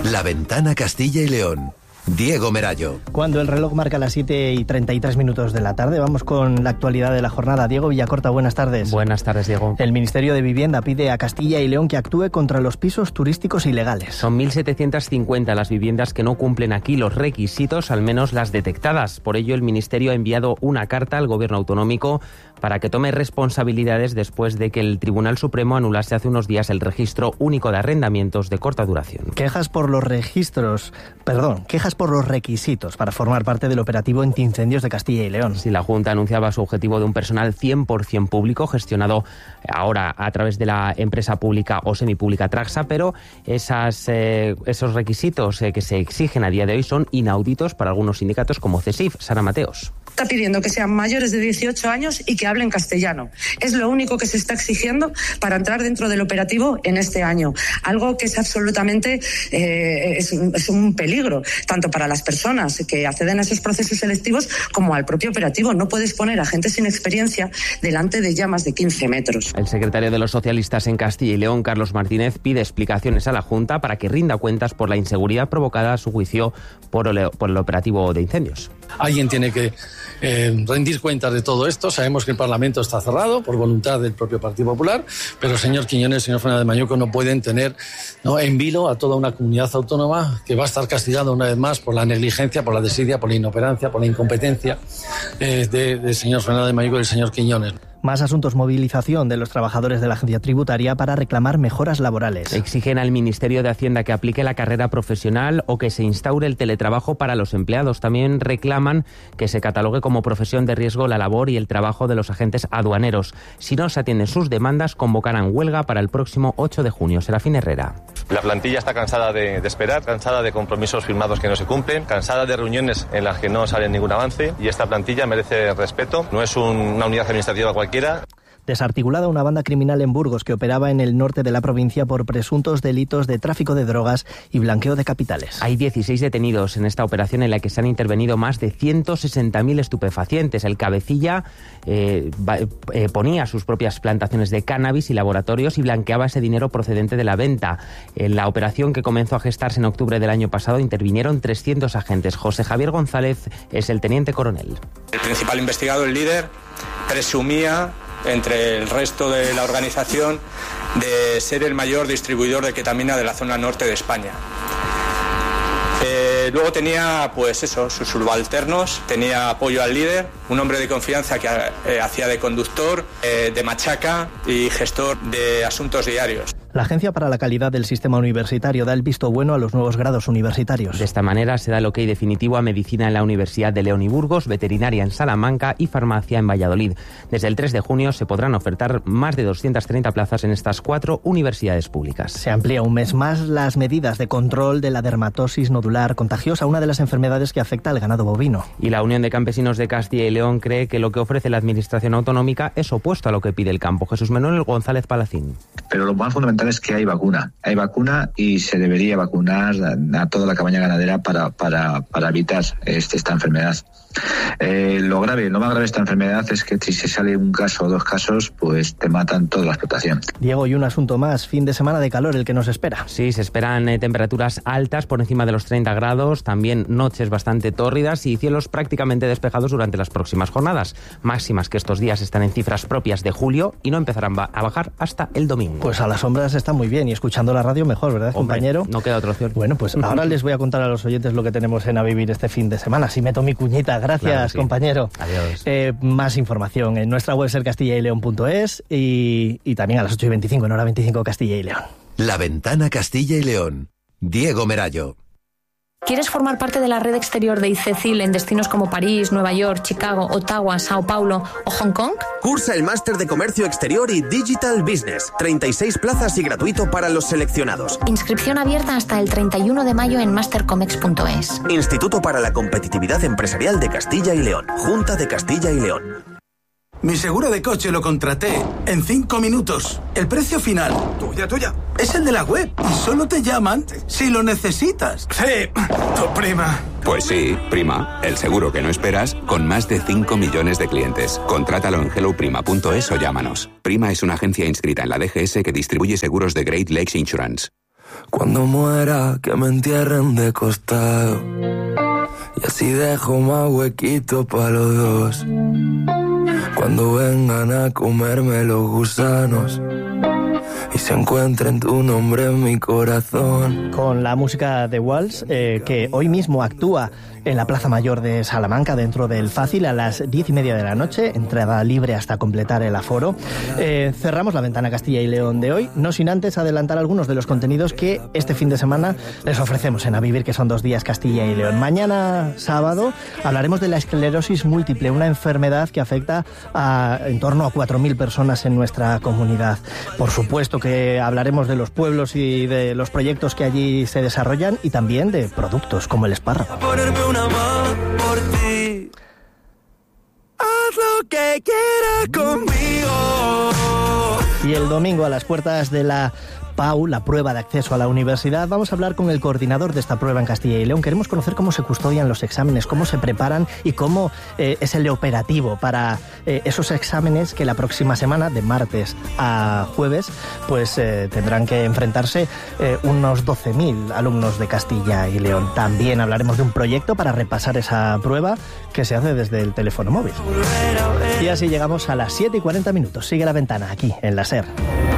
La Ventana Castilla y León. Diego Merallo. Cuando el reloj marca las 7:33 de la tarde, vamos con la actualidad de la jornada. Diego Villacorta, buenas tardes. Buenas tardes, Diego. El Ministerio de Vivienda pide a Castilla y León que actúe contra los pisos turísticos ilegales. Son 1.750 las viviendas que no cumplen aquí los requisitos, al menos las detectadas. Por ello, el Ministerio ha enviado una carta al Gobierno autonómico para que tome responsabilidades después de que el Tribunal Supremo anulase hace unos días el registro único de arrendamientos de corta duración. Quejas por los requisitos para formar parte del operativo antiincendios de Castilla y León. Sí, la Junta anunciaba su objetivo de un personal 100% público, gestionado ahora a través de la empresa pública o semipública Traxa, pero esos requisitos que se exigen a día de hoy son inauditos para algunos sindicatos como CESIF. Sara Mateos. Está pidiendo que sean mayores de 18 años y que hablen castellano. Es lo único que se está exigiendo para entrar dentro del operativo en este año. Algo que es absolutamente es un peligro, tanto para las personas que acceden a esos procesos selectivos como al propio operativo. No puedes poner a gente sin experiencia delante de llamas de 15 metros. El secretario de los socialistas en Castilla y León, Carlos Martínez, pide explicaciones a la Junta para que rinda cuentas por la inseguridad provocada, a su juicio, por el operativo de incendios. Alguien tiene que rendir cuentas de todo esto. Sabemos que el Parlamento está cerrado por voluntad del propio Partido Popular, pero señor Quiñones, señor Fernández Mañuco, no pueden tener en vilo a toda una comunidad autónoma que va a estar castigada una vez más por la negligencia, por la desidia, por la inoperancia, por la incompetencia del señor Fernández Mañuco y del señor Quiñones. Más asuntos: movilización de los trabajadores de la agencia tributaria para reclamar mejoras laborales. Exigen al Ministerio de Hacienda que aplique la carrera profesional o que se instaure el teletrabajo para los empleados. También reclaman que se catalogue como profesión de riesgo la labor y el trabajo de los agentes aduaneros. Si no se atienden sus demandas, convocarán huelga para el próximo 8 de junio. Serafín Herrera. La plantilla está cansada de esperar, cansada de compromisos firmados que no se cumplen, cansada de reuniones en las que no sale ningún avance, y esta plantilla merece respeto. No es una unidad administrativa cualquiera. Desarticulada una banda criminal en Burgos que operaba en el norte de la provincia por presuntos delitos de tráfico de drogas y blanqueo de capitales. Hay 16 detenidos en esta operación en la que se han intervenido más de 160.000 estupefacientes. El cabecilla ponía sus propias plantaciones de cannabis y laboratorios y blanqueaba ese dinero procedente de la venta. En la operación, que comenzó a gestarse en octubre del año pasado, intervinieron 300 agentes. José Javier González es el teniente coronel. El principal investigado, el líder, presumía, entre el resto de la organización, de ser el mayor distribuidor de ketamina de la zona norte de España. Luego tenía, sus subalternos, tenía apoyo al líder, un hombre de confianza que hacía de conductor, de machaca y gestor de asuntos diarios. La Agencia para la Calidad del Sistema Universitario da el visto bueno a los nuevos grados universitarios. De esta manera se da el ok definitivo a Medicina en la Universidad de León y Burgos, Veterinaria en Salamanca y Farmacia en Valladolid. Desde el 3 de junio se podrán ofertar más de 230 plazas en estas 4 universidades públicas. Se amplía un mes más las medidas de control de la dermatosis nodular contagiosa, una de las enfermedades que afecta al ganado bovino. Y la Unión de Campesinos de Castilla y León cree que lo que ofrece la Administración autonómica es opuesto a lo que pide el campo. Jesús Manuel González Palacín. Pero lo más fundamental es que hay vacuna y se debería vacunar a toda la cabaña ganadera para evitar esta enfermedad. Lo más grave de esta enfermedad es que si se sale un caso o 2 casos, pues te matan toda la explotación. Diego, y un asunto más: fin de semana de calor el que nos espera. Sí, se esperan temperaturas altas por encima de los 30 grados, también noches bastante tórridas y cielos prácticamente despejados durante las próximas jornadas. Máximas que estos días están en cifras propias de julio y no empezarán a bajar hasta el domingo. Pues a las sombras está muy bien, y escuchando la radio mejor, ¿verdad, compañero? No queda otra opción. Bueno, pues ahora les voy a contar a los oyentes lo que tenemos en A Vivir este fin de semana. Si meto mi cuñita. Gracias, claro, sí, compañero. Adiós. Más información en nuestra web sercastillaileon.es y también a las 8:25 en Hora 25 Castilla y León. La Ventana Castilla y León. Diego Merallo. ¿Quieres formar parte de la red exterior de ICECIL en destinos como París, Nueva York, Chicago, Ottawa, Sao Paulo o Hong Kong? Cursa el Máster de Comercio Exterior y Digital Business. 36 plazas y gratuito para los seleccionados. Inscripción abierta hasta el 31 de mayo en mastercomex.es. Instituto para la Competitividad Empresarial de Castilla y León. Junta de Castilla y León. Mi seguro de coche lo contraté en 5 minutos. El precio final. Tuya. Es el de la web. Y solo te llaman si lo necesitas. Sí, tu prima. Pues sí, Prima. El seguro que no esperas con más de 5 millones de clientes. Contrátalo en helloprima.es o llámanos. Prima es una agencia inscrita en la DGS que distribuye seguros de Great Lakes Insurance. Cuando muera, que me entierren de costado. Y así dejo más huequito para los dos. Cuando vengan a comerme los gusanos y se encuentren tu nombre en mi corazón. Con la música de Walls, que hoy mismo actúa en la Plaza Mayor de Salamanca, dentro del Fácil, a las 10:30 de la noche, entrada libre hasta completar el aforo. Cerramos la ventana Castilla y León de hoy, no sin antes adelantar algunos de los contenidos que este fin de semana les ofrecemos en A Vivir, que son 2 días Castilla y León. Mañana, sábado, hablaremos de la esclerosis múltiple, una enfermedad que afecta a en torno a 4.000 personas en nuestra comunidad. Por supuesto que hablaremos de los pueblos y de los proyectos que allí se desarrollan, y también de productos como el espárrago. Una mano por ti. Haz lo que quieras conmigo. Y el domingo, a las puertas de la PAU, la prueba de acceso a la universidad, vamos a hablar con el coordinador de esta prueba en Castilla y León. Queremos conocer cómo se custodian los exámenes, cómo se preparan y cómo es el operativo para esos exámenes que la próxima semana, de martes a jueves, pues tendrán que enfrentarse unos 12.000 alumnos de Castilla y León. También hablaremos de un proyecto para repasar esa prueba que se hace desde el teléfono móvil. Y así llegamos a las 7:40. Sigue la ventana aquí en la SER.